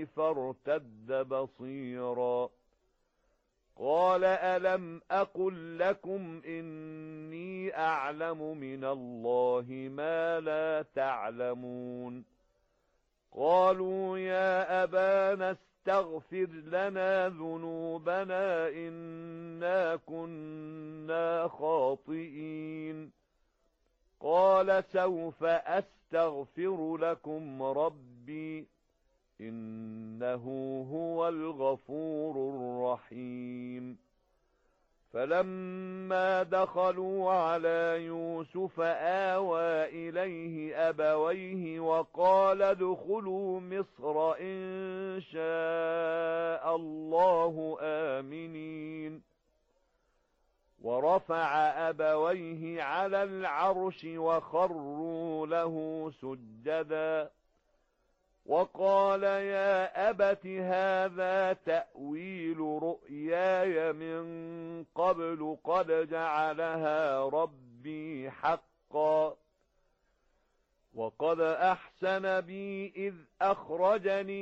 فارتد بصيرا قال ألم أقل لكم إني أعلم من الله ما لا تعلمون قالوا يا أبانا استغفر لنا ذنوبنا إنا كنا خاطئين قال سوف أستغفر لكم ربي إنه هو الغفور الرحيم فلما دخلوا على يوسف آوى إليه أبويه وقال ادخلوا مصر إن شاء الله آمنين ورفع أبويه على العرش وخروا له سجدا وقال يا أبت هذا تأويل رؤياي من قبل قد جعلها ربي حقا وقد أحسن بي إذ أخرجني